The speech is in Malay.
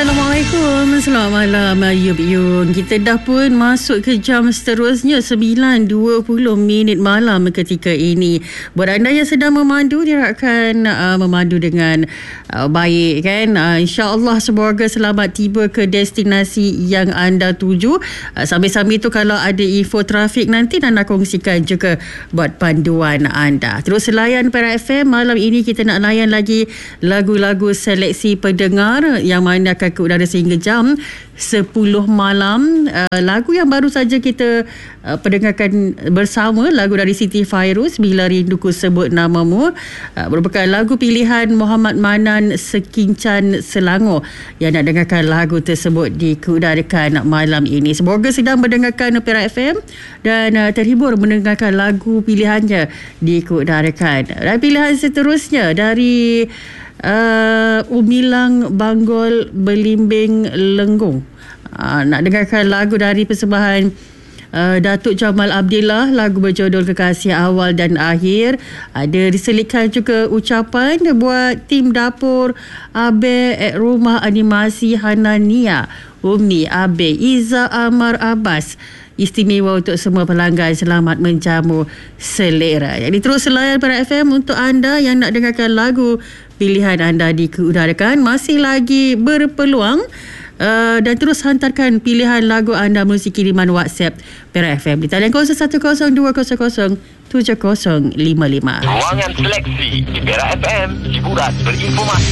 Assalamualaikum. Selamat malam Ayub Yung. Kita dah pun masuk ke jam seterusnya 9.20 malam ketika ini. Buat anda yang sedang memandu, diharapkan memandu dengan baik kan. InsyaAllah semoga selamat tiba ke destinasi yang anda tuju. Sambil-sambil tu kalau ada info trafik nanti anda kongsikan juga buat panduan anda. Terus layan Perak FM. Malam ini kita nak layan lagi lagu-lagu seleksi pendengar yang mana akan ke udara sehingga jam 10 malam. Lagu yang baru saja kita pendengarkan bersama, lagu dari Siti Fairuz, Bila Rinduku Sebut Namamu, merupakan lagu pilihan Muhammad Manan Sekincan Selangor yang nak dengarkan lagu tersebut dikeudarakan malam ini. Semoga sedang mendengarkan Perak FM dan terhibur mendengarkan lagu pilihannya dikeudarakan. Dan pilihan seterusnya dari Umilang Banggol Belimbing Lenggong. Nak dengarkan lagu dari persembahan Datuk Jamal Abdillah, lagu berjudul Kekasih Awal dan Akhir. Ada diselitkan juga ucapan buat tim dapur Abe Rumah Animasi Hanania, Umi Abe Iza Amar Abbas. Istimewa untuk semua pelanggan, selamat menjamu selera. Jadi terus layan Perak FM untuk anda yang nak dengarkan lagu pilihan anda dikeudarakan. Masih lagi berpeluang dan terus hantarkan pilihan lagu anda melalui kiriman WhatsApp Perak FM di talian 0112007055. Ruangan seleksi di Perak FM, hiburan berinformasi.